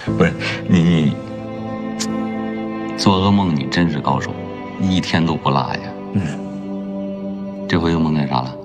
不是你做噩梦，你真是高手，一天都不落呀。这回又梦见啥了？